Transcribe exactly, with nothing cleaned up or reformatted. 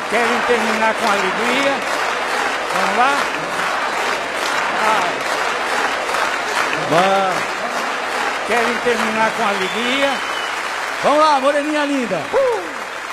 Querem terminar com alegria? Vamos lá? Vai. Querem terminar com alegria? Vamos lá, moreninha linda. Uh!